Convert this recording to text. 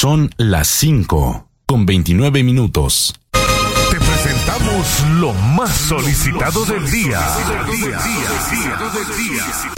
Son las 5:29. Te presentamos lo más solicitado del día.